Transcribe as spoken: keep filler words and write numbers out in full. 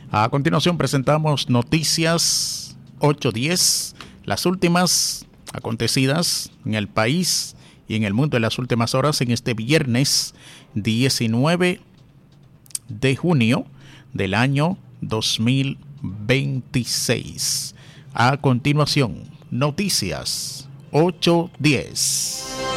A continuación presentamos noticias ocho diez, las últimas acontecidas en el país y en el mundo en las últimas horas en este viernes diecinueve de junio del año dos mil veintiséis. A continuación, noticias ocho diez.